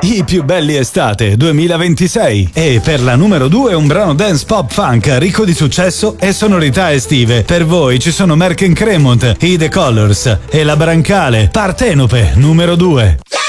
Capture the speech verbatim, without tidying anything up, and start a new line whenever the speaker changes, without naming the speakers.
I più belli estate duemilaventisei. E per la numero due un brano dance pop funk ricco di successo e sonorità estive. Per voi ci sono Merck and Cremont, i The Colors e la Brancale, Partenope numero due.